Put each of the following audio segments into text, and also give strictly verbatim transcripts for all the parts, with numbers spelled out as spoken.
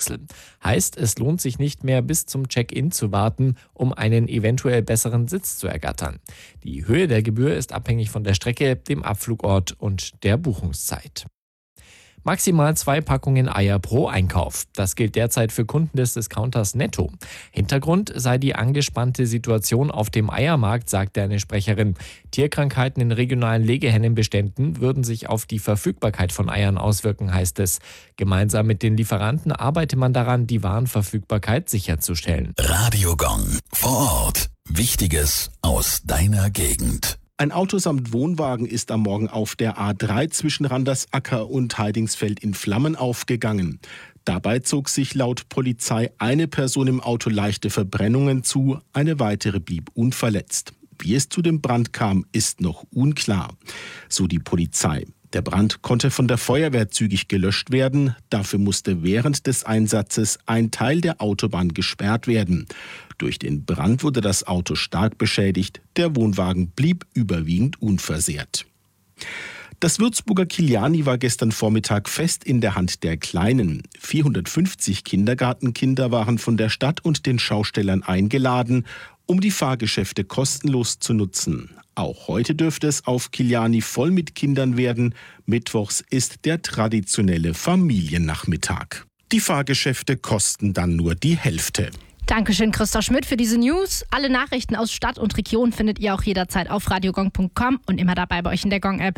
Sitzwechsel. Heißt, es lohnt sich nicht mehr bis zum Check-in zu warten, um einen eventuell besseren Sitz zu ergattern. Die Höhe der Gebühr ist abhängig von der Strecke, dem Abflugort und der Buchungszeit. Maximal zwei Packungen Eier pro Einkauf. Das gilt derzeit für Kunden des Discounters Netto. Hintergrund sei die angespannte Situation auf dem Eiermarkt, sagte eine Sprecherin. Tierkrankheiten in regionalen Legehennenbeständen würden sich auf die Verfügbarkeit von Eiern auswirken, heißt es. Gemeinsam mit den Lieferanten arbeite man daran, die Warenverfügbarkeit sicherzustellen. Radiogong vor Ort. Wichtiges aus deiner Gegend. Ein Auto samt Wohnwagen ist am Morgen auf der A drei zwischen Randersacker und Heidingsfeld in Flammen aufgegangen. Dabei zog sich laut Polizei eine Person im Auto leichte Verbrennungen zu, eine weitere blieb unverletzt. Wie es zu dem Brand kam, ist noch unklar. So die Polizei. Der Brand konnte von der Feuerwehr zügig gelöscht werden. Dafür musste während des Einsatzes ein Teil der Autobahn gesperrt werden. Durch den Brand wurde das Auto stark beschädigt. Der Wohnwagen blieb überwiegend unversehrt. Das Würzburger Kiliani war gestern Vormittag fest in der Hand der Kleinen. vierhundertfünfzig Kindergartenkinder waren von der Stadt und den Schaustellern eingeladen, um die Fahrgeschäfte kostenlos zu nutzen. Auch heute dürfte es auf Kiliani voll mit Kindern werden. Mittwochs ist der traditionelle Familiennachmittag. Die Fahrgeschäfte kosten dann nur die Hälfte. Dankeschön, Christoph Schmidt, für diese News. Alle Nachrichten aus Stadt und Region findet ihr auch jederzeit auf radiogong punkt com und immer dabei bei euch in der Gong-App.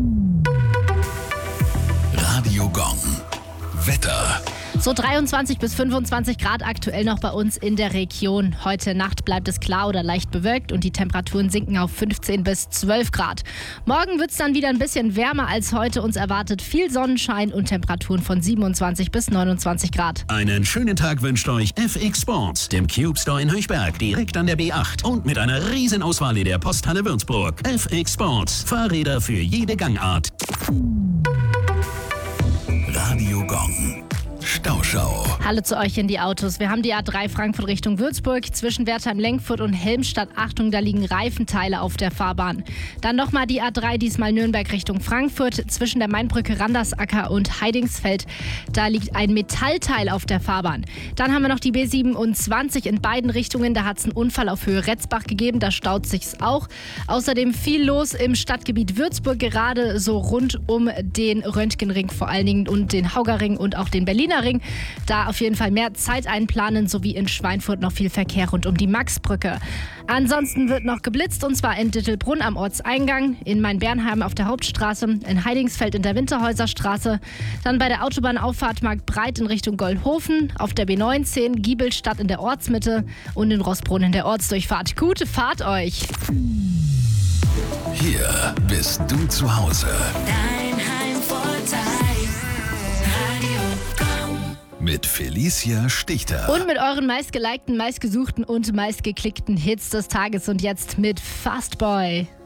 Radiogong. Wetter. So dreiundzwanzig bis fünfundzwanzig Grad aktuell noch bei uns in der Region. Heute Nacht bleibt es klar oder leicht bewölkt und die Temperaturen sinken auf fünfzehn bis zwölf Grad. Morgen wird es dann wieder ein bisschen wärmer als heute. Uns erwartet viel Sonnenschein und Temperaturen von siebenundzwanzig bis neunundzwanzig Grad. Einen schönen Tag wünscht euch F X Sports, dem Cube Store in Höchberg, direkt an der B acht und mit einer riesen Auswahl in der Posthalle Würzburg. F X Sports, Fahrräder für jede Gangart. Radiogong. Stauschau. Hallo zu euch in die Autos. Wir haben die A drei Frankfurt Richtung Würzburg. Zwischen Wertheim-Lenkfurt und Helmstadt. Achtung, da liegen Reifenteile auf der Fahrbahn. Dann nochmal die A drei, diesmal Nürnberg Richtung Frankfurt. Zwischen der Mainbrücke Randersacker und Heidingsfeld. Da liegt ein Metallteil auf der Fahrbahn. Dann haben wir noch die B siebenundzwanzig in beiden Richtungen. Da hat es einen Unfall auf Höhe Retzbach gegeben. Da staut sich's auch. Außerdem viel los im Stadtgebiet Würzburg. Gerade so rund um den Röntgenring vor allen Dingen und den Haugerring und auch den Berliner Ring. Da auf jeden Fall mehr Zeit einplanen, sowie in Schweinfurt noch viel Verkehr rund um die Maxbrücke. Ansonsten wird noch geblitzt, und zwar in Dittelbrunn am Ortseingang, in Main-Bernheim auf der Hauptstraße, in Heidingsfeld in der Winterhäuserstraße, dann bei der Autobahnauffahrt Marktbreit in Richtung Goldhofen, auf der B neunzehn, Giebelstadt in der Ortsmitte und in Rossbrunn in der Ortsdurchfahrt. Gute Fahrt euch! Hier bist du zu Hause. Dein Heimvorteil. Mit Felicia Stichter. Und mit euren meistgelikten, meistgesuchten und meistgeklickten Hits des Tages. Und jetzt mit Fastboy.